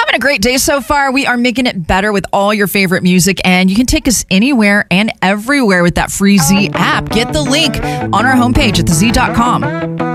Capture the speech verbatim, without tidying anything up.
having a great day so far? We are making it better with all your favorite music, and you can take us anywhere and everywhere with that free Z app. Get the link on our homepage at the z dot com.